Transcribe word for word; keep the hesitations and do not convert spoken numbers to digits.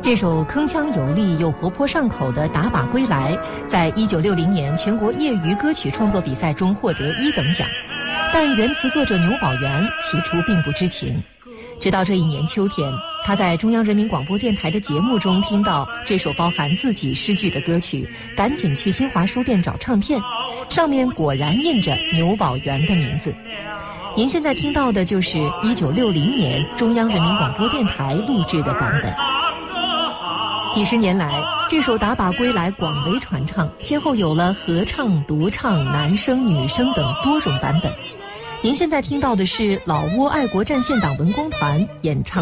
这首铿锵有力又活泼上口的《打靶归来》在一九六零年全国业余歌曲创作比赛中获得一等奖，但原词作者牛宝元起初并不知情。直到这一年秋天，他在中央人民广播电台的节目中听到这首包含自己诗句的歌曲，赶紧去新华书店找唱片，上面果然印着牛宝元的名字。您现在听到的就是一九六零年中央人民广播电台录制的版本。几十年来，这首《打靶归来》广为传唱，先后有了合唱、独唱、男声、女声等多种版本。您现在听到的是老挝爱国战线党文工团演唱